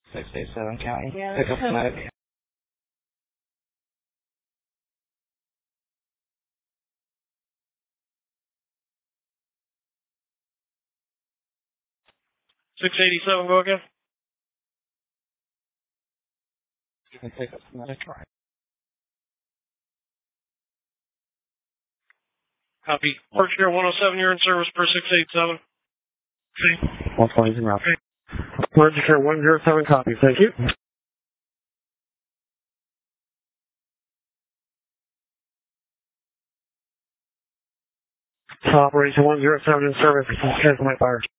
687 County. Yeah, Pick up smoke. 687, go again. Pick up smoke. Right. Copy. Berkshire 107, you're in service per 687. 120 route. Berkshire 107, copy. Thank you. Operation 107 in service. Cancel my fire.